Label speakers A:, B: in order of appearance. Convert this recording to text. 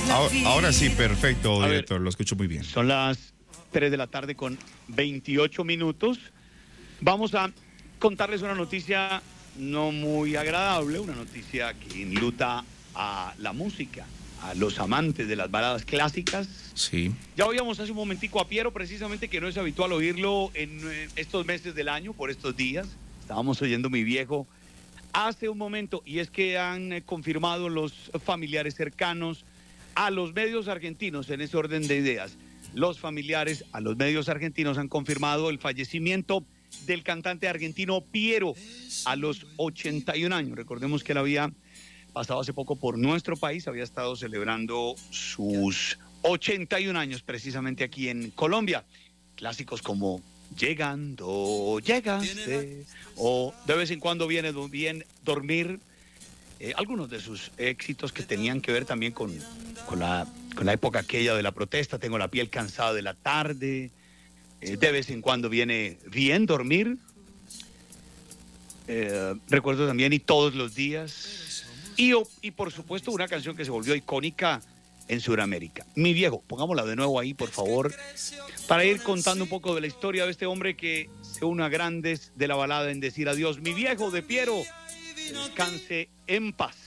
A: Ahora sí, perfecto, director, lo escucho muy bien.
B: Son las 3 de la tarde con 28 minutos. Vamos a contarles una noticia no muy agradable, una noticia que enluta a la música, a los amantes de las baladas clásicas.
A: Sí.
B: Ya oíamos hace un momentico a Piero, precisamente, que no es habitual oírlo en estos meses del año, por estos días. Estábamos oyendo Mi Viejo hace un momento, y es que han confirmado los familiares cercanos a los medios argentinos, en ese orden de ideas. Los familiares a los medios argentinos han confirmado el fallecimiento del cantante argentino Piero a los 81 años. Recordemos que él había pasado hace poco por nuestro país, había estado celebrando sus 81 años precisamente aquí en Colombia. Clásicos como Llegando, llegaste, o de vez en cuando viene bien dormir. Algunos de sus éxitos que tenían que ver también con la época aquella de la protesta. Tengo la piel cansada de la tarde. De vez en cuando viene bien dormir. Recuerdo también Y todos los días. Y por supuesto una canción que se volvió icónica en Sudamérica. Mi Viejo, pongámosla de nuevo ahí, por favor, para ir contando un poco de la historia de este hombre que se une a grandes de la balada en decir adiós. Mi Viejo, de Piero, descanse en paz.